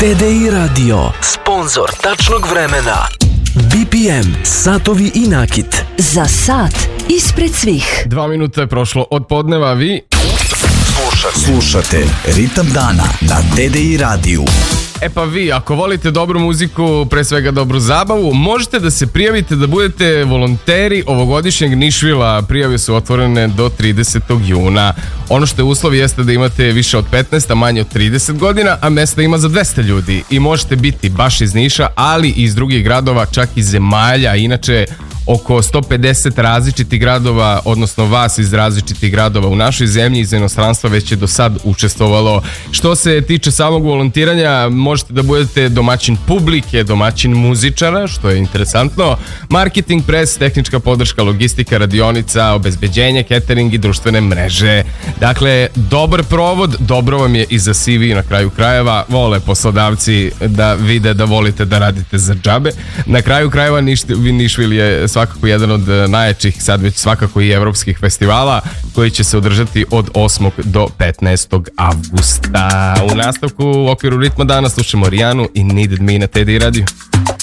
TDI Radio, sponsor tačnog vremena. BPM, satovi i nakit. Za sat ispred svih. 2 minuta je prošlo od podneva, vi Slušate Ritam dana na TDI radiju. E pa vi, ako volite dobru muziku, pre svega dobru zabavu, možete da se prijavite da budete volonteri ovogodišnjeg Nišvila. Prijave su otvorene do 30. juna. Ono što je uslov jeste da imate više od 15, a manje od 30 godina, a mesta ima za 200 ljudi. I možete biti baš iz Niša, ali i iz drugih gradova, čak i zemalja. Inače, oko 150 različitih gradova, odnosno vas iz različitih gradova u našoj zemlji iz inostranstva već je do sad učestvovalo. Što se tiče samog volontiranja, možete da budete domaćin publike, domaćin muzičara, što je interesantno, marketing, pres, tehnička podrška, logistika, radionica, obezbeđenje, catering i društvene mreže. Dakle, dobar provod, dobro vam je i za CV na kraju krajeva, vole poslodavci da vide da volite da radite za džabe. Na kraju krajeva Nišvil je svakako jedan od najjačih, sad već svakako i evropskih festivala koji će se održati od 8. do 15. avgusta. U nastavku u okviru Ritma dana slušamo Rijanu i Needed Me na TDI radiju.